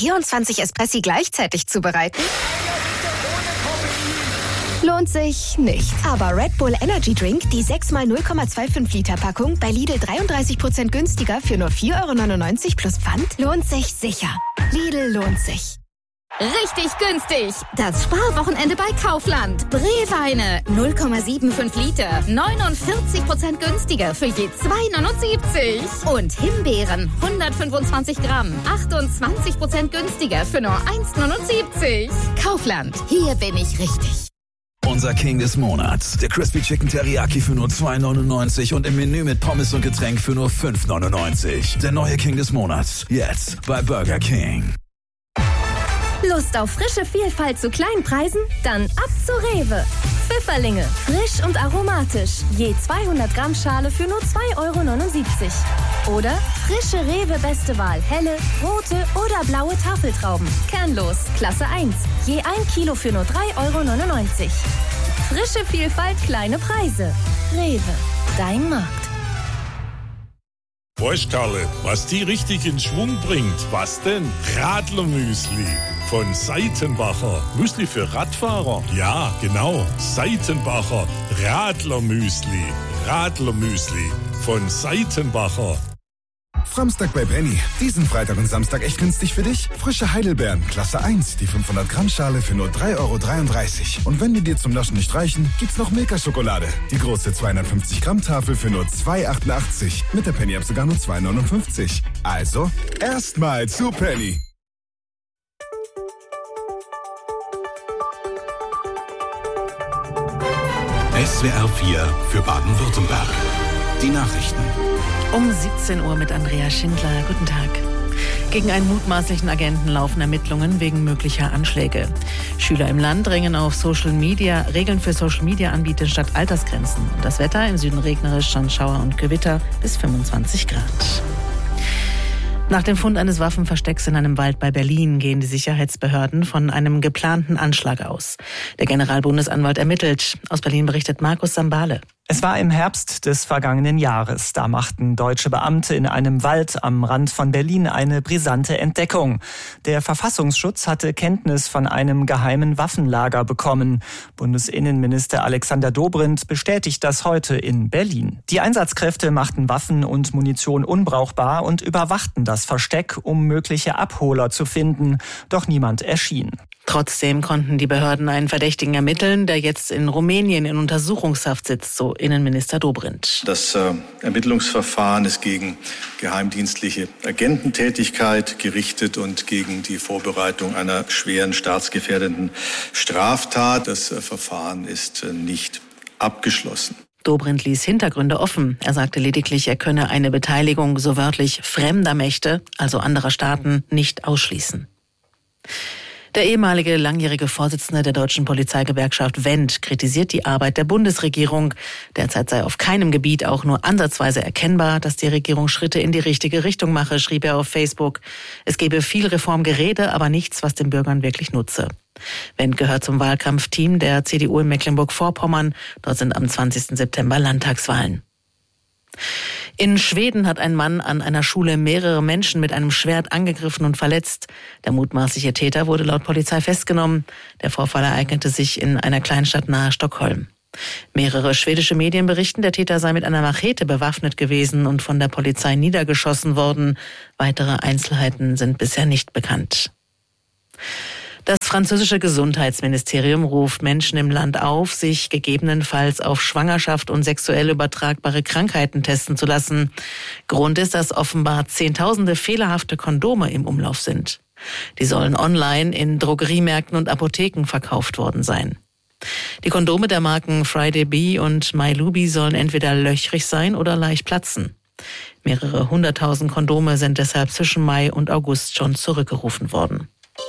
24 Espressi gleichzeitig zubereiten? Lohnt sich nicht. Aber Red Bull Energy Drink, die 6x 0,25 Liter Packung, bei Lidl 33% günstiger für nur 4,99 € plus Pfand, lohnt sich sicher. Lidl lohnt sich. Richtig günstig! Das Sparwochenende bei Kaufland. Brewweine 0,75 Liter, 49% günstiger für je 2,79 €. Und Himbeeren 125 Gramm, 28% günstiger für nur 1,79 €. Kaufland, hier bin ich richtig. Unser King des Monats. Der Crispy Chicken Teriyaki für nur 2,99 € und im Menü mit Pommes und Getränk für nur 5,99 €. Der neue King des Monats. Jetzt bei Burger King. Lust auf frische Vielfalt zu kleinen Preisen? Dann ab zu Rewe. Pfifferlinge, frisch und aromatisch. Je 200 Gramm Schale für nur 2,79 €. Oder frische Rewe Beste Wahl, helle, rote oder blaue Tafeltrauben. Kernlos, Klasse 1. Je 1 Kilo für nur 3,99 €. Frische Vielfalt, kleine Preise. Rewe, dein Markt. Weißt Karle, was die richtig in Schwung bringt? Was denn? Radlermüsli von Seitenbacher. Müsli für Radfahrer? Ja, genau. Seitenbacher Radlermüsli. Radlermüsli von Seitenbacher. Samstag bei Penny. Diesen Freitag und Samstag echt günstig für dich? Frische Heidelbeeren, Klasse 1, die 500 Gramm Schale für nur 3,33 €. Und wenn die dir zum Naschen nicht reichen, gibt's noch Milka-Schokolade. Die große 250 Gramm Tafel für nur 2,88 €. Mit der Penny-App sogar nur 2,59 €. Also, erstmal zu Penny. SWR 4 für Baden-Württemberg. Die Nachrichten. Um 17 Uhr mit Andrea Schindler. Guten Tag. Gegen einen mutmaßlichen Agenten laufen Ermittlungen wegen möglicher Anschläge. Schüler im Land drängen auf Regeln für Social-Media-Anbieter statt Altersgrenzen. Und das Wetter im Süden regnerisch, dann Schauer und Gewitter bis 25 Grad. Nach dem Fund eines Waffenverstecks in einem Wald bei Berlin gehen die Sicherheitsbehörden von einem geplanten Anschlag aus. Der Generalbundesanwalt ermittelt. Aus Berlin berichtet Markus Sambale. Es war im Herbst des vergangenen Jahres. Da machten deutsche Beamte in einem Wald am Rand von Berlin eine brisante Entdeckung. Der Verfassungsschutz hatte Kenntnis von einem geheimen Waffenlager bekommen. Bundesinnenminister Alexander Dobrindt bestätigt das heute in Berlin. Die Einsatzkräfte machten Waffen und Munition unbrauchbar und überwachten das Versteck, um mögliche Abholer zu finden. Doch niemand erschien. Trotzdem konnten die Behörden einen Verdächtigen ermitteln, der jetzt in Rumänien in Untersuchungshaft sitzt, so Innenminister Dobrindt. Das Ermittlungsverfahren ist gegen geheimdienstliche Agententätigkeit gerichtet und gegen die Vorbereitung einer schweren staatsgefährdenden Straftat. Das Verfahren ist nicht abgeschlossen. Dobrindt ließ Hintergründe offen. Er sagte lediglich, er könne eine Beteiligung so wörtlich fremder Mächte, also anderer Staaten, nicht ausschließen. Der ehemalige langjährige Vorsitzende der deutschen Polizeigewerkschaft Wendt kritisiert die Arbeit der Bundesregierung. Derzeit sei auf keinem Gebiet auch nur ansatzweise erkennbar, dass die Regierung Schritte in die richtige Richtung mache, schrieb er auf Facebook. Es gebe viel Reformgerede, aber nichts, was den Bürgern wirklich nutze. Wendt gehört zum Wahlkampfteam der CDU in Mecklenburg-Vorpommern. Dort sind am 20. September Landtagswahlen. In Schweden hat ein Mann an einer Schule mehrere Menschen mit einem Schwert angegriffen und verletzt. Der mutmaßliche Täter wurde laut Polizei festgenommen. Der Vorfall ereignete sich in einer Kleinstadt nahe Stockholm. Mehrere schwedische Medien berichten, der Täter sei mit einer Machete bewaffnet gewesen und von der Polizei niedergeschossen worden. Weitere Einzelheiten sind bisher nicht bekannt. Das französische Gesundheitsministerium ruft Menschen im Land auf, sich gegebenenfalls auf Schwangerschaft und sexuell übertragbare Krankheiten testen zu lassen. Grund ist, dass offenbar Zehntausende fehlerhafte Kondome im Umlauf sind. Die sollen online in Drogeriemärkten und Apotheken verkauft worden sein. Die Kondome der Marken Friday Bee und MyLuby sollen entweder löchrig sein oder leicht platzen. Mehrere 100.000 Kondome sind deshalb zwischen Mai und August schon zurückgerufen worden.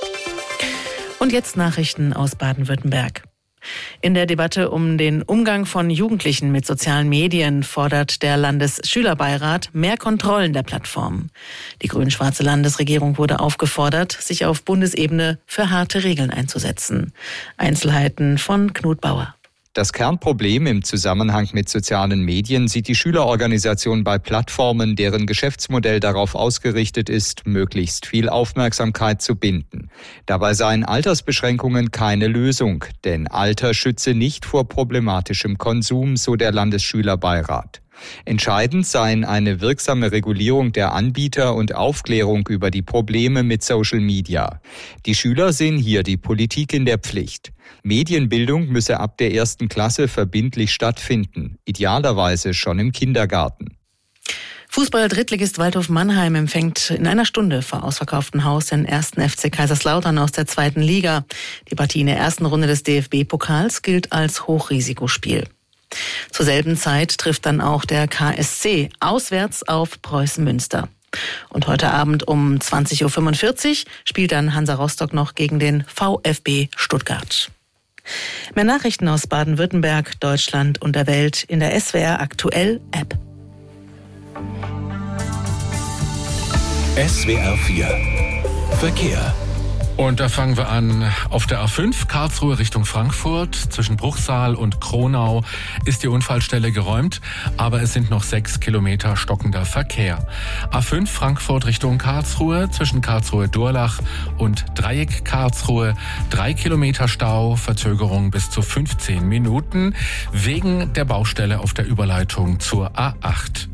Und jetzt Nachrichten aus Baden-Württemberg. In der Debatte um den Umgang von Jugendlichen mit sozialen Medien fordert der Landesschülerbeirat mehr Kontrollen der Plattformen. Die grün-schwarze Landesregierung wurde aufgefordert, sich auf Bundesebene für harte Regeln einzusetzen. Einzelheiten von Knut Bauer. Das Kernproblem im Zusammenhang mit sozialen Medien sieht die Schülerorganisation bei Plattformen, deren Geschäftsmodell darauf ausgerichtet ist, möglichst viel Aufmerksamkeit zu binden. Dabei seien Altersbeschränkungen keine Lösung, denn Alter schütze nicht vor problematischem Konsum, so der Landesschülerbeirat. Entscheidend seien eine wirksame Regulierung der Anbieter und Aufklärung über die Probleme mit Social Media. Die Schüler sehen hier die Politik in der Pflicht. Medienbildung müsse ab der 1. Klasse verbindlich stattfinden, idealerweise schon im Kindergarten. Fußball-Drittligist Waldhof Mannheim empfängt in einer Stunde vor ausverkauftem Haus den 1. FC Kaiserslautern aus der 2. Liga. Die Partie in der ersten Runde des DFB-Pokals gilt als Hochrisikospiel. Zur selben Zeit trifft dann auch der KSC auswärts auf Preußen Münster. Und heute Abend um 20.45 Uhr spielt dann Hansa Rostock noch gegen den VfB Stuttgart. Mehr Nachrichten aus Baden-Württemberg, Deutschland und der Welt in der SWR Aktuell App. SWR 4 Verkehr. Und da fangen wir an. Auf der A5 Karlsruhe Richtung Frankfurt zwischen Bruchsal und Kronau ist die Unfallstelle geräumt, aber es sind noch 6 Kilometer stockender Verkehr. A5 Frankfurt Richtung Karlsruhe zwischen Karlsruhe-Durlach und Dreieck Karlsruhe 3 Kilometer Stau, Verzögerung bis zu 15 Minuten wegen der Baustelle auf der Überleitung zur A8.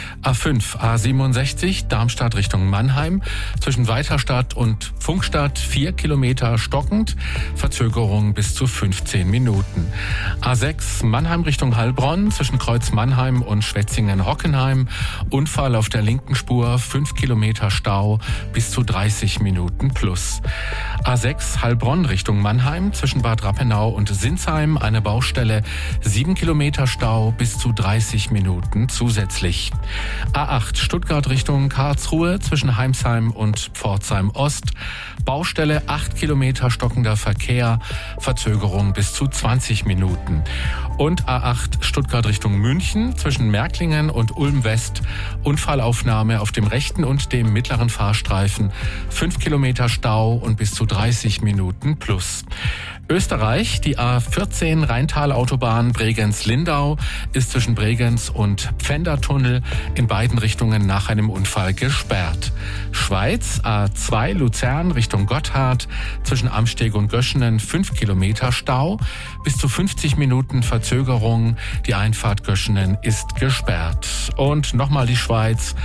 A5, A67, Darmstadt Richtung Mannheim, zwischen Weiterstadt und Pfunkstadt 4 Kilometer stockend, Verzögerung bis zu 15 Minuten. A6, Mannheim Richtung Heilbronn, zwischen Kreuz Mannheim und Schwetzingen-Hockenheim, Unfall auf der linken Spur, 5 Kilometer Stau, bis zu 30 Minuten plus. A6, Heilbronn Richtung Mannheim, zwischen Bad Rappenau und Sinsheim, eine Baustelle, 7 Kilometer Stau, bis zu 30 Minuten zusätzlich. A8 Stuttgart Richtung Karlsruhe zwischen Heimsheim und Pforzheim Ost. Baustelle 8 Kilometer stockender Verkehr, Verzögerung bis zu 20 Minuten. Und A8 Stuttgart Richtung München zwischen Märklingen und Ulm West. Unfallaufnahme auf dem rechten und dem mittleren Fahrstreifen. 5 Kilometer Stau und bis zu 30 Minuten plus. Österreich, die A14 Rheintal-Autobahn Bregenz-Lindau ist zwischen Bregenz und Pfändertunnel in beiden Richtungen nach einem Unfall gesperrt. Schweiz, A2 Luzern Richtung Gotthard zwischen Amsteg und Göschenen 5 Kilometer Stau, bis zu 50 Minuten Verzögerung. Die Einfahrt Göschenen ist gesperrt. Und nochmal die Schweiz,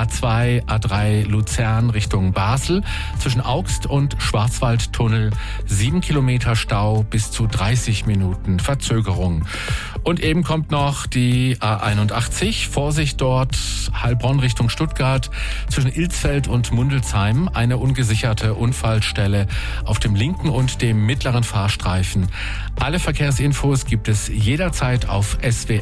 A2, A3 Luzern Richtung Basel zwischen Augst und Schwarzwaldtunnel 7 Kilometer Stau, bis zu 30 Minuten Verzögerung. Und eben kommt noch die A81, Vorsicht dort, Heilbronn Richtung Stuttgart, zwischen Ilsfeld und Mundelsheim, eine ungesicherte Unfallstelle auf dem linken und dem mittleren Fahrstreifen. Alle Verkehrsinfos gibt es jederzeit auf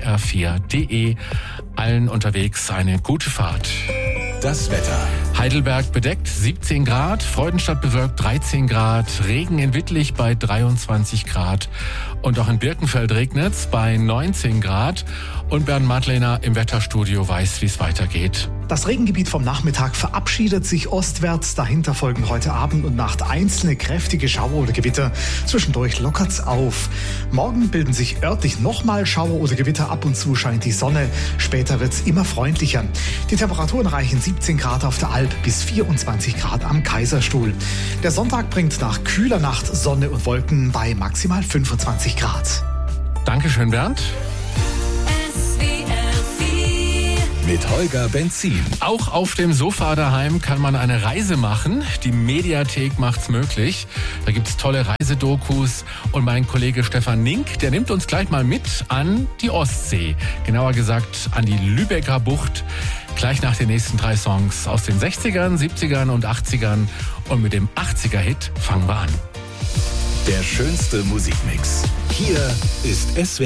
swr4.de. Allen unterwegs eine gute Fahrt. Das Wetter. Heidelberg bedeckt 17 Grad, Freudenstadt bewölkt 13 Grad, Regen in Wittlich bei 23 Grad und auch in Birkenfeld regnet's bei 19 Grad und Bernd Madlener im Wetterstudio weiß, wie es weitergeht. Das Regengebiet vom Nachmittag verabschiedet sich ostwärts. Dahinter folgen heute Abend und Nacht einzelne kräftige Schauer oder Gewitter. Zwischendurch lockert's auf. Morgen bilden sich örtlich nochmal Schauer oder Gewitter. Ab und zu scheint die Sonne. Später wird's immer freundlicher. Die Temperaturen reichen 17 Grad auf der Alp bis 24 Grad am Kaiserstuhl. Der Sonntag bringt nach kühler Nacht Sonne und Wolken bei maximal 25 Grad. Dankeschön, Bernd. Mit Holger Benzin. Auch auf dem Sofa daheim kann man eine Reise machen. Die Mediathek macht's möglich. Da gibt's tolle Reisedokus. Und mein Kollege Stefan Nink, der nimmt uns gleich mal mit an die Ostsee. Genauer gesagt an die Lübecker Bucht. Gleich nach den nächsten 3 Songs aus den 60ern, 70ern und 80ern. Und mit dem 80er-Hit fangen wir an. Der schönste Musikmix. Hier ist SWR.